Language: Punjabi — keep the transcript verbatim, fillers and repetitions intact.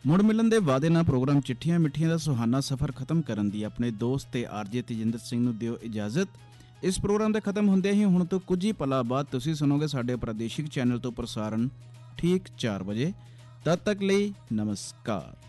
ਮੁੜ ਮਿਲਣ ਦੇ ਵਾਅਦੇ ਨਾਲ ਪ੍ਰੋਗਰਾਮ ਚਿੱਠੀਆਂ ਮਿੱਠੀਆਂ ਦਾ ਸੁਹਾਨਾ ਸਫ਼ਰ ਖਤਮ ਕਰਨ ਦੀ ਆਪਣੇ ਦੋਸਤ ਤੇ ਆਰਜੇ ਤੇਜਿੰਦਰ ਸਿੰਘ ਨੂੰ ਦਿਓ ਇਜਾਜ਼ਤ। ਇਸ ਪ੍ਰੋਗਰਾਮ ਦੇ ਖਤਮ ਹੁੰਦੇ ਹੀ ਹੁਣ ਤੋਂ ਕੁਝ ਹੀ ਪਲਾਂ ਬਾਅਦ ਤੁਸੀਂ ਸੁਣੋਗੇ ਸਾਡੇ ਪ੍ਰਾਦੇਸ਼ਿਕ ਚੈਨਲ ਤੋਂ ਪ੍ਰਸਾਰਣ ਠੀਕ ਚਾਰ ਵਜੇ। ਤਦ ਤੱਕ ਲਈ ਨਮਸਕਾਰ।